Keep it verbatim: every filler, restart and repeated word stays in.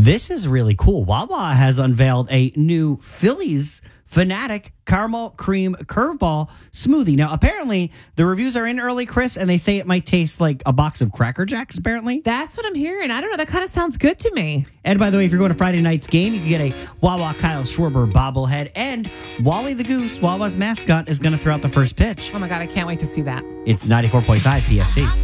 This is really cool. Wawa has unveiled a new Phillies Fanatic Caramel Cream Curveball Smoothie. Now, apparently, the reviews are in early, Chris, and they say it might taste like a box of Cracker Jacks, apparently. That's what I'm hearing. I don't know. That kind of sounds good to me. And by the way, if you're going to Friday night's game, you can get a Wawa Kyle Schwarber bobblehead. And Wally the Goose, Wawa's mascot, is going to throw out the first pitch. Oh, my God. I can't wait to see that. It's ninety-four point five P S C.